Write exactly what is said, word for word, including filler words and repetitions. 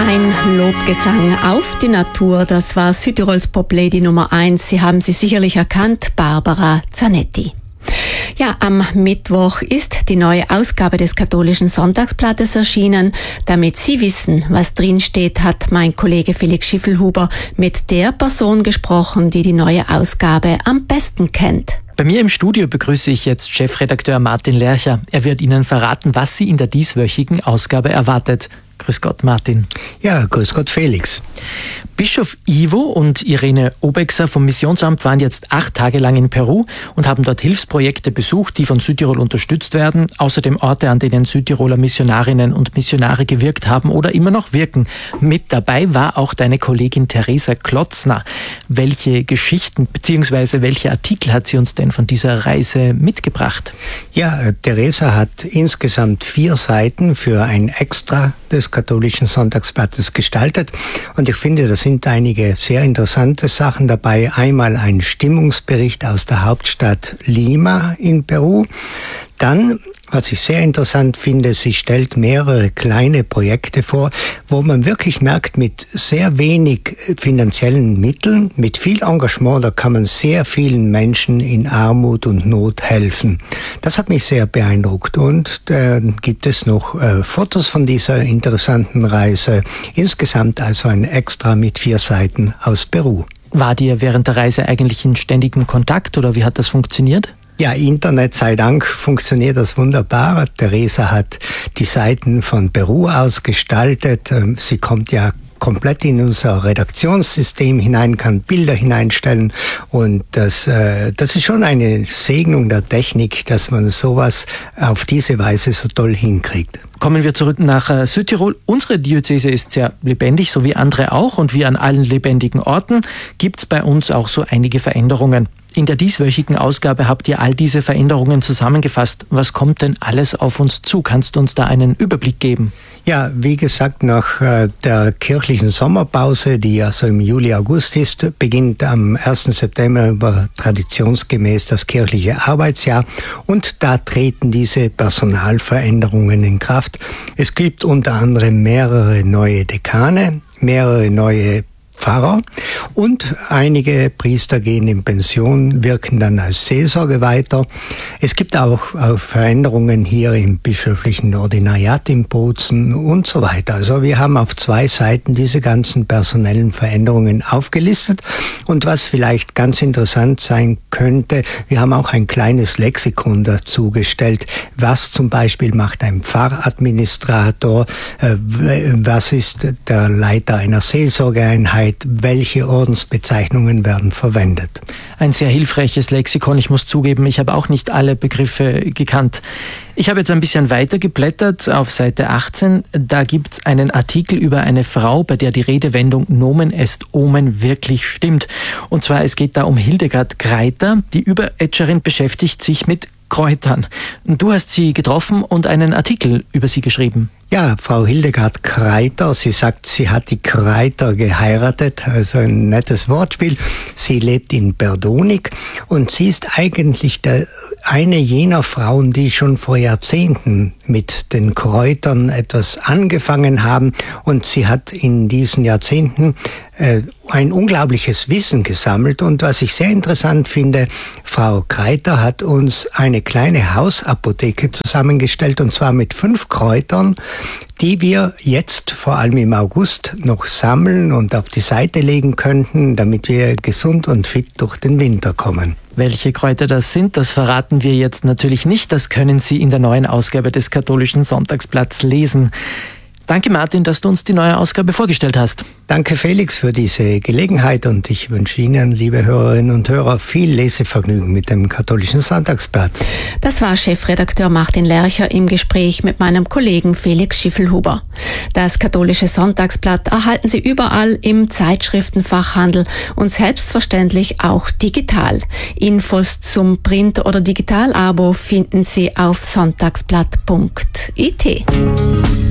Ein Lobgesang auf die Natur, das war Südtirols Poplady Nummer eins. Sie haben sie sicherlich erkannt, Barbara Zanetti. Ja, am Mittwoch ist die neue Ausgabe des Katholischen Sonntagsblattes erschienen. Damit Sie wissen, was drin steht, hat mein Kollege Felix Schiffelhuber mit der Person gesprochen, die die neue Ausgabe am besten kennt. Bei mir im Studio begrüße ich jetzt Chefredakteur Martin Lercher. Er wird Ihnen verraten, was Sie in der dieswöchigen Ausgabe erwartet. Grüß Gott, Martin. Ja, grüß Gott, Felix. Bischof Ivo und Irene Obexer vom Missionsamt waren jetzt acht Tage lang in Peru und haben dort Hilfsprojekte besucht, die von Südtirol unterstützt werden. Außerdem Orte, an denen Südtiroler Missionarinnen und Missionare gewirkt haben oder immer noch wirken. Mit dabei war auch deine Kollegin Theresa Klotzner. Welche Geschichten bzw. welche Artikel hat sie uns denn von dieser Reise mitgebracht? Ja, Theresa hat insgesamt vier Seiten für ein Extra des Katholischen Sonntagsblattes gestaltet und ich finde, da sind einige sehr interessante Sachen dabei. Einmal ein Stimmungsbericht aus der Hauptstadt Lima in Peru. Dann, was ich sehr interessant finde, sie stellt mehrere kleine Projekte vor, wo man wirklich merkt, mit sehr wenig finanziellen Mitteln, mit viel Engagement, da kann man sehr vielen Menschen in Armut und Not helfen. Das hat mich sehr beeindruckt und äh, gibt es noch äh, Fotos von dieser interessanten Reise. Insgesamt also ein Extra mit vier Seiten aus Peru. War dir während der Reise eigentlich in ständigem Kontakt oder wie hat das funktioniert? Ja, Internet sei Dank funktioniert das wunderbar. Theresa hat die Seiten von Peru aus gestaltet. Sie kommt ja komplett in unser Redaktionssystem hinein, kann Bilder hineinstellen und das, äh, das ist schon eine Segnung der Technik, dass man sowas auf diese Weise so toll hinkriegt. Kommen wir zurück nach äh, Südtirol. Unsere Diözese ist sehr lebendig, so wie andere auch, und wie an allen lebendigen Orten gibt es bei uns auch so einige Veränderungen. In der dieswöchigen Ausgabe habt ihr all diese Veränderungen zusammengefasst. Was kommt denn alles auf uns zu? Kannst du uns da einen Überblick geben? Ja, wie gesagt, nach äh, der kirchlichen Sommerpause, die also im Juli, August ist, beginnt am ersten September über traditionsgemäß das kirchliche Arbeitsjahr und da treten diese Personalveränderungen in Kraft. Es gibt unter anderem mehrere neue Dekane, mehrere neue Pfarrer und einige Priester gehen in Pension, wirken dann als Seelsorge weiter. Es gibt auch, auch Veränderungen hier im bischöflichen Ordinariat in Bozen und so weiter. Also wir haben auf zwei Seiten diese ganzen personellen Veränderungen aufgelistet und was vielleicht ganz interessant sein könnte, wir haben auch ein kleines Lexikon dazu gestellt. Was zum Beispiel macht ein Pfarradministrator? Was ist der Leiter einer Seelsorgeeinheit? Welche Ordensbezeichnungen werden verwendet? Ein sehr hilfreiches Lexikon. Ich muss zugeben, ich habe auch nicht alle Begriffe gekannt. Ich habe jetzt ein bisschen weiter geblättert auf Seite achtzehn. Da gibt es einen Artikel über eine Frau, bei der die Redewendung Nomen est Omen wirklich stimmt. Und zwar, es geht da um Hildegard Kreiter. Die Überetscherin beschäftigt sich mit Kräutern. Du hast sie getroffen und einen Artikel über sie geschrieben. Ja, Frau Hildegard Kreiter, sie sagt, sie hat die Kreiter geheiratet, also ein nettes Wortspiel. Sie lebt in Berdonik und sie ist eigentlich der, eine jener Frauen, die schon vor Jahrzehnten mit den Kräutern etwas angefangen haben und sie hat in diesen Jahrzehnten äh, ein unglaubliches Wissen gesammelt und was ich sehr interessant finde, Frau Kreiter hat uns eine kleine Hausapotheke zusammengestellt und zwar mit fünf Kräutern, die wir jetzt vor allem im August noch sammeln und auf die Seite legen könnten, damit wir gesund und fit durch den Winter kommen. Welche Kräuter das sind, das verraten wir jetzt natürlich nicht. Das können Sie in der neuen Ausgabe des Katholischen Sonntagsblatts lesen. Danke, Martin, dass du uns die neue Ausgabe vorgestellt hast. Danke, Felix, für diese Gelegenheit und ich wünsche Ihnen, liebe Hörerinnen und Hörer, viel Lesevergnügen mit dem Katholischen Sonntagsblatt. Das war Chefredakteur Martin Lercher im Gespräch mit meinem Kollegen Felix Schiffelhuber. Das Katholische Sonntagsblatt erhalten Sie überall im Zeitschriftenfachhandel und selbstverständlich auch digital. Infos zum Print- oder Digital-Abo finden Sie auf sonntagsblatt punkt I T.